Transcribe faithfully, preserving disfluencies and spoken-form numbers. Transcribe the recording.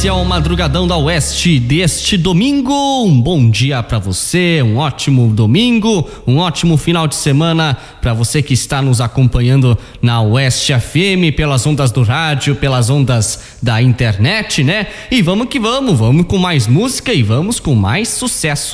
É o Madrugadão da Oeste deste domingo. Um bom dia para você, um ótimo domingo, um ótimo final de semana para você que está nos acompanhando na Oeste F M, pelas ondas do rádio, pelas ondas da internet, né? E vamos que vamos, vamos com mais música e vamos com mais sucesso.